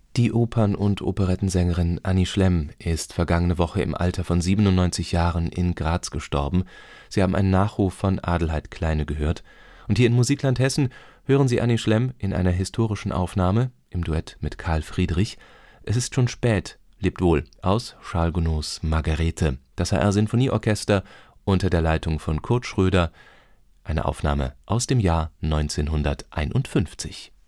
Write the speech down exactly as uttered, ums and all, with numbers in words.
Die Opern und Operettensängerin Annie Schlemm ist vergangene Woche im Alter von siebenundneunzig Jahren in Graz gestorben. Sie haben einen Nachruf von Adelheid Kleine gehört. Und hier in Musikland Hessen hören Sie Annie Schlemm in einer historischen Aufnahme im Duett mit Karl Friedrich. Es ist schon spät, lebt wohl, aus Charles Gounod's Margarete. Das H R-Sinfonieorchester unter der Leitung von Kurt Schröder. Eine Aufnahme aus dem Jahr neunzehnhunderteinundfünfzig.